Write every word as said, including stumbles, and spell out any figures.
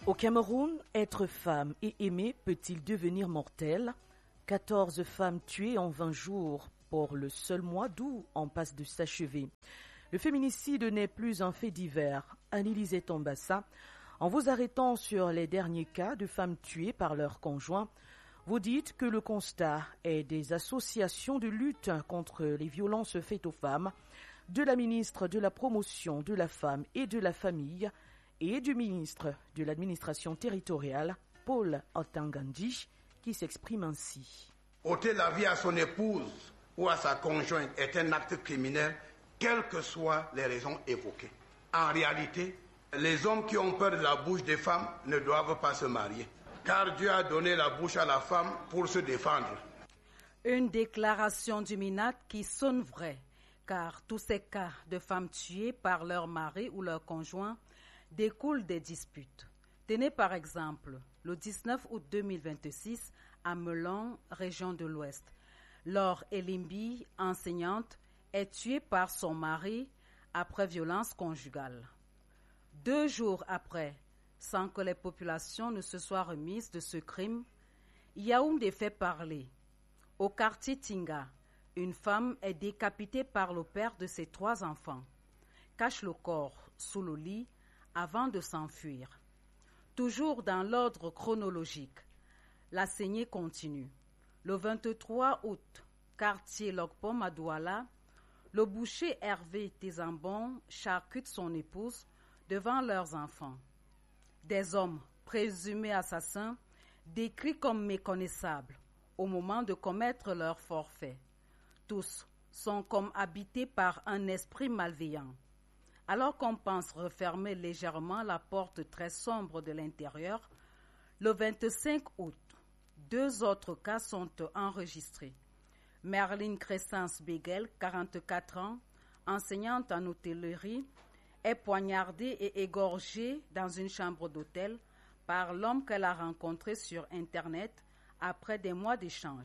Au Cameroun, être femme et aimer peut-il devenir mortel? quatorze femmes tuées en vingt jours pour le seul mois d'août en passe de s'achever. Le féminicide n'est plus un fait divers. Anne-Elisée Tambassa, en vous arrêtant sur les derniers cas de femmes tuées par leurs conjoints, vous dites que le constat est des associations de lutte contre les violences faites aux femmes, de la ministre de la Promotion de la Femme et de la Famille et du ministre de l'Administration territoriale, Paul Atangandi, qui s'exprime ainsi. Ôter la vie à son épouse ou à sa conjointe est un acte criminel, quelles que soient les raisons évoquées. En réalité, les hommes qui ont peur de la bouche des femmes ne doivent pas se marier, car Dieu a donné la bouche à la femme pour se défendre. Une déclaration du MINAT qui sonne vraie, car tous ces cas de femmes tuées par leur mari ou leur conjoint découlent des disputes. Tenez par exemple le dix-neuf août deux mille vingt-six à Melon, région de l'Ouest. Laure Elimbi, enseignante, est tuée par son mari après violence conjugale. Deux jours après, sans que les populations ne se soient remises de ce crime, Yaoundé fait parler. Au quartier Tinga, une femme est décapitée par le père de ses trois enfants, cache le corps sous le lit avant de s'enfuir. Toujours dans l'ordre chronologique, la saignée continue. Le vingt-trois août, quartier Lokpom à Douala, le boucher Hervé Tézambon charcute son épouse devant leurs enfants. Des hommes présumés assassins, décrits comme méconnaissables au moment de commettre leur forfait. Tous sont comme habités par un esprit malveillant. Alors qu'on pense refermer légèrement la porte très sombre de l'intérieur, le vingt-cinq août, deux autres cas sont enregistrés. Merline Crescence Beguel, quarante-quatre ans, enseignante en hôtellerie, est poignardée et égorgée dans une chambre d'hôtel par l'homme qu'elle a rencontré sur Internet après des mois d'échange.